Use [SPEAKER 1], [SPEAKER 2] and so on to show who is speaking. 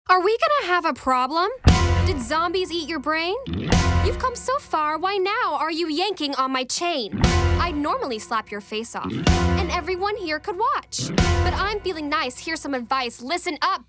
[SPEAKER 1] Are we gonna have a problem? Did zombies eat your brain? You've come so far, why now are you yanking on my chain? I'd normally slap your face off, and everyone here could watch. But I'm feeling nice, here's some advice, listen up.